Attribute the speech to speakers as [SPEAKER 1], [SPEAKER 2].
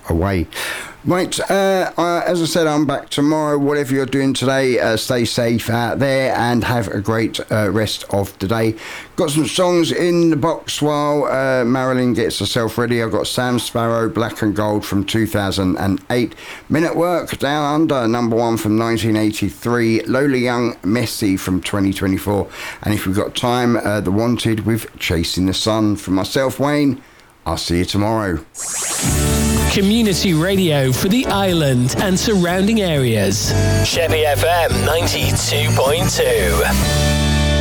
[SPEAKER 1] away. Right, as I said, I'm back tomorrow. Whatever you're doing today, stay safe out there and have a great rest of the day. Got some songs in the box while Marilyn gets herself ready. I've got Sam Sparrow, Black and Gold from 2008. Men at Work, Down Under, number 1 from 1983. Lola Young, Messy from 2024. And if we've got time, The Wanted with Chasing the Sun. From myself, Wayne, I'll see you tomorrow.
[SPEAKER 2] Community radio for the island and surrounding areas. Sheppey FM 92.2.